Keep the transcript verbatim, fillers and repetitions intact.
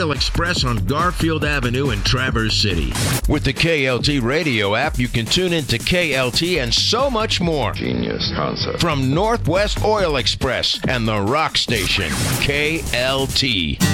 Oil Express on Garfield Avenue in Traverse City. With the K L T radio app, you can tune into K L T and so much more. Genius concept. From Northwest Oil Express and the rock station, K L T.